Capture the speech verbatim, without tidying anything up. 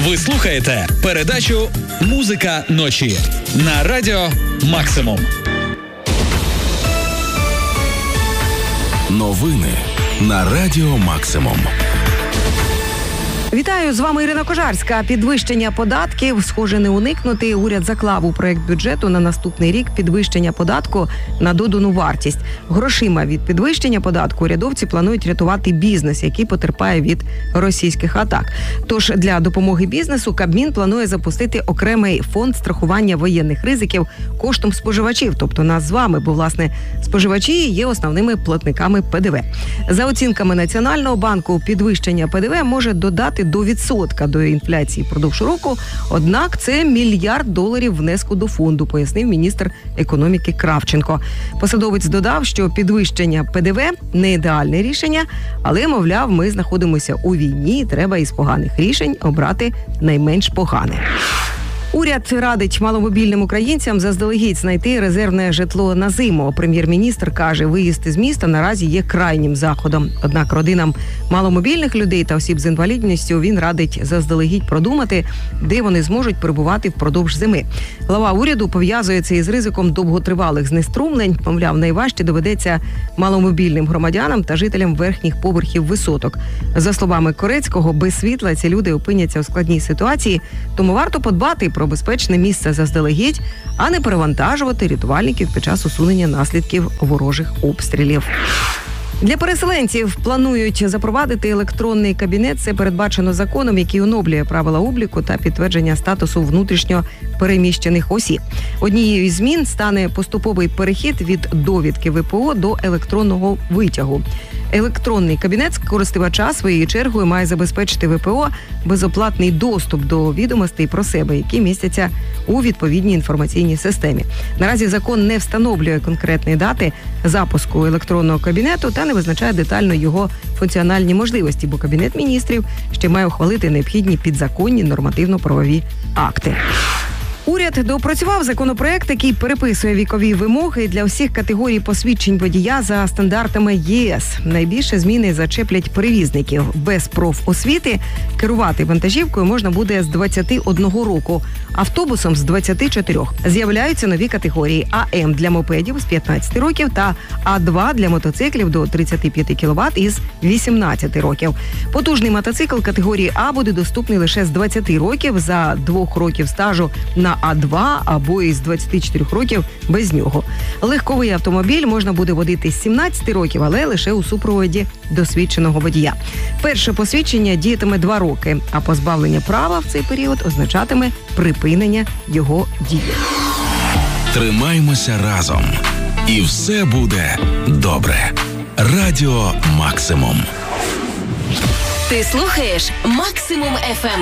Ви слухаєте передачу «Музика ночі» на Радіо Максимум. Новини на Радіо Максимум. Вітаю, з вами Ірина Кожарська. Підвищення податків, схоже, не уникнути. Уряд заклав у проект бюджету на наступний рік підвищення податку на додану вартість. Грошима від підвищення податку урядовці планують рятувати бізнес, який потерпає від російських атак. Тож для допомоги бізнесу Кабмін планує запустити окремий фонд страхування воєнних ризиків коштом споживачів, тобто нас з вами, бо, власне, споживачі є основними платниками ПДВ. За оцінками Національного банку, підвищення ПДВ може додати до відсотка до інфляції впродовж року, однак це мільярд доларів внеску до фонду, пояснив міністр економіки Кравченко. Посадовець додав, що підвищення ПДВ – не ідеальне рішення, але, мовляв, ми знаходимося у війні, треба із поганих рішень обрати найменш погане. Уряд радить маломобільним українцям заздалегідь знайти резервне житло на зиму. Прем'єр-міністр каже, виїзд із міста наразі є крайнім заходом. Однак родинам маломобільних людей та осіб з інвалідністю він радить заздалегідь продумати, де вони зможуть перебувати впродовж зими. Глава уряду пов'язує це із ризиком довготривалих знеструмлень. Мовляв, найважче доведеться маломобільним громадянам та жителям верхніх поверхів висоток. За словами Корецького, без світла ці люди опиняться у складній ситуації, тому варто подбати про безпечне місце заздалегідь, а не перевантажувати рятувальників під час усунення наслідків ворожих обстрілів. Для переселенців планують запровадити електронний кабінет. Це передбачено законом, який оновлює правила обліку та підтвердження статусу внутрішньо переміщених осіб. Однією із змін стане поступовий перехід від довідки ВПО до електронного витягу. Електронний кабінет користувача своєю чергою має забезпечити ВПО безоплатний доступ до відомостей про себе, які містяться у відповідній інформаційній системі. Наразі закон не встановлює конкретні дати запуску електронного кабінету та не визначає детально його функціональні можливості, бо Кабінет міністрів ще має ухвалити необхідні підзаконні нормативно-правові акти. Уряд доопрацював законопроект, який переписує вікові вимоги для всіх категорій посвідчень водія за стандартами ЄС. Найбільше зміни зачеплять перевізників. Без профосвіти керувати вантажівкою можна буде з двадцяти одного року, автобусом з двадцяти чотирьох. З'являються нові категорії АМ для мопедів з п'ятнадцяти років та А два для мотоциклів до тридцяти п'яти кіловат із вісімнадцяти років. Потужний мотоцикл категорії А буде доступний лише з двадцяти років за двох років стажу на А два або із двадцяти чотирьох років без нього. Легковий автомобіль можна буде водити з сімнадцяти років, але лише у супроводі досвідченого водія. Перше посвідчення діятиме два роки, а позбавлення права в цей період означатиме припинення його дії. Тримаймося разом, і все буде добре. Радіо Максимум. Ти слухаєш Максимум еф ем.